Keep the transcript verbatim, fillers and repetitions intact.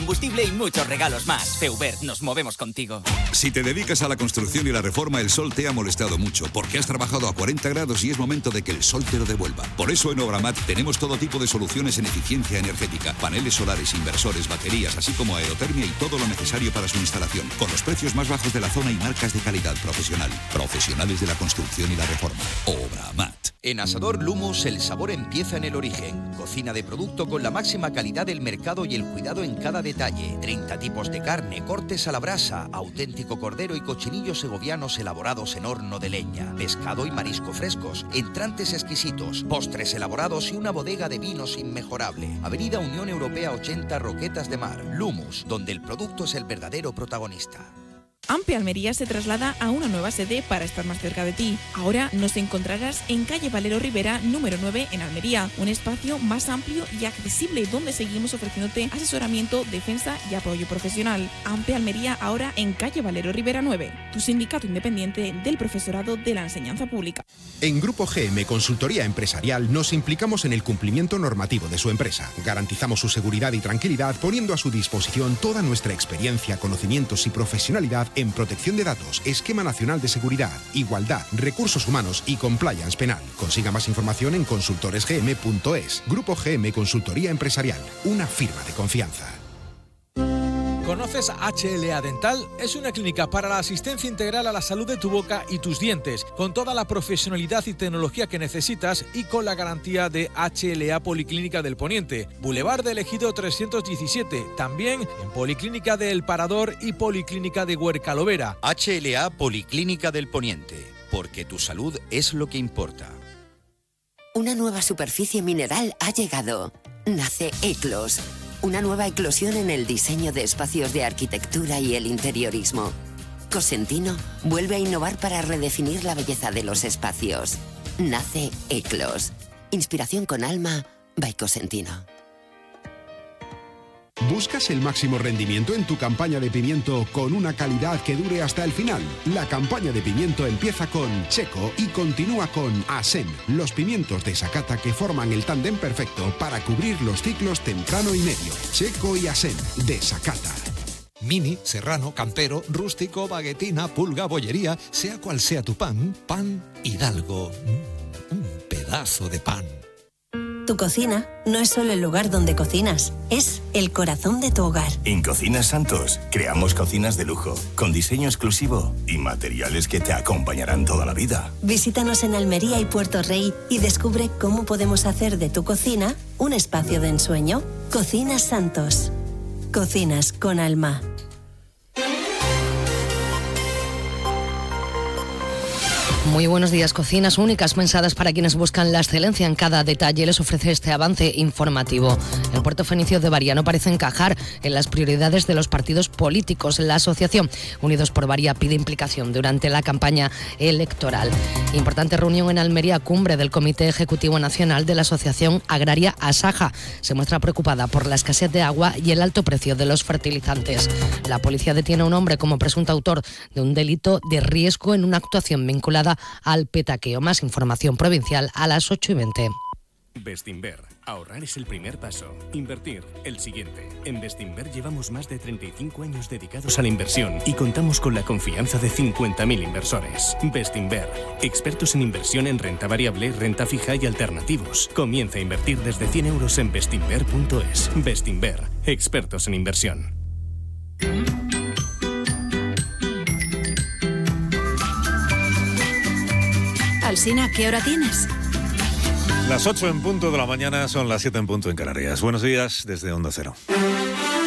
combustible y muchos regalos más. Feubert, nos movemos contigo. Si te dedicas a la construcción y la reforma, el sol te ha molestado mucho, porque has trabajado a cuarenta grados y es momento de que el sol te lo devuelva. Por eso en Obramat tenemos todo tipo de soluciones en eficiencia energética, paneles solares, inversores, baterías, así como aerotermia y todo lo necesario para su instalación, con los precios más bajos de la zona y marcas de calidad profesional. Profesionales de la construcción y la reforma. Obramat. En Asador Lumos el sabor empieza en el origen. Cocina de producto con la máxima calidad del mercado y el cuidado en cada detalle. treinta tipos de carne, cortes a la brasa, auténtico cordero y cochinillos segovianos elaborados en horno de leña. Pescado y marisco frescos, entrantes exquisitos, postres elaborados y una bodega de vinos inmejorable. Avenida Unión Europea ochenta, Roquetas de Mar. Lumos, donde el producto es el verdadero protagonista. Ampe Almería se traslada a una nueva sede para estar más cerca de ti. Ahora nos encontrarás en calle Valero Rivera, número nueve, en Almería. Un espacio más amplio y accesible donde seguimos ofreciéndote asesoramiento, defensa y apoyo profesional. Ampe Almería ahora en calle Valero Rivera nueve, tu sindicato independiente del profesorado de la enseñanza pública. En Grupo G M Consultoría Empresarial nos implicamos en el cumplimiento normativo de su empresa. Garantizamos su seguridad y tranquilidad poniendo a su disposición toda nuestra experiencia, conocimientos y profesionalidad en protección de datos, esquema nacional de seguridad, igualdad, recursos humanos y compliance penal. Consiga más información en consultores g m punto es. Grupo G M Consultoría Empresarial, una firma de confianza. ¿Conoces H L A Dental? Es una clínica para la asistencia integral a la salud de tu boca y tus dientes, con toda la profesionalidad y tecnología que necesitas y con la garantía de H L A Policlínica del Poniente, Boulevard del Ejido trescientos diecisiete, también en Policlínica de El Parador y Policlínica de Huercalovera. H L A Policlínica del Poniente, porque tu salud es lo que importa. Una nueva superficie mineral ha llegado. Nace Eclos. Una nueva eclosión en el diseño de espacios de arquitectura y el interiorismo. Cosentino vuelve a innovar para redefinir la belleza de los espacios. Nace Eclos. Inspiración con alma, by Cosentino. ¿Buscas el máximo rendimiento en tu campaña de pimiento con una calidad que dure hasta el final? La campaña de pimiento empieza con Checo y continúa con Asem, los pimientos de Sakata que forman el tándem perfecto para cubrir los ciclos temprano y medio. Checo y Asem, de Sakata. Mini, serrano, campero, rústico, baguetina, pulga, bollería, sea cual sea tu pan, Pan Hidalgo. Mm, un pedazo de pan. Tu cocina no es solo el lugar donde cocinas, es el corazón de tu hogar. En Cocinas Santos creamos cocinas de lujo, con diseño exclusivo y materiales que te acompañarán toda la vida. Visítanos en Almería y Puerto Rey y descubre cómo podemos hacer de tu cocina un espacio de ensueño. Cocinas Santos. Cocinas con alma. Muy buenos días. Cocinas únicas pensadas para quienes buscan la excelencia en cada detalle les ofrece este avance informativo. El puerto fenicio de Varia no parece encajar en las prioridades de los partidos políticos. La asociación Unidos por Varia pide implicación durante la campaña electoral. Importante reunión en Almería, cumbre del Comité Ejecutivo Nacional de la Asociación Agraria Asaja. Se muestra preocupada por la escasez de agua y el alto precio de los fertilizantes. La policía detiene a un hombre como presunto autor de un delito de riesgo en una actuación vinculada al petaqueo. Más información provincial a las ocho y veinte. Bestinver. Ahorrar es el primer paso. Invertir, el siguiente. En Bestinver llevamos más de treinta y cinco años dedicados a la inversión y contamos con la confianza de cincuenta mil inversores. Bestinver. Expertos en inversión en renta variable, renta fija y alternativos. Comienza a invertir desde cien euros en bestinver punto es. Bestinver. Expertos en inversión. Alsina, ¿qué hora tienes? Las ocho en punto de la mañana, son las siete en punto en Canarias. Buenos días desde Onda Cero.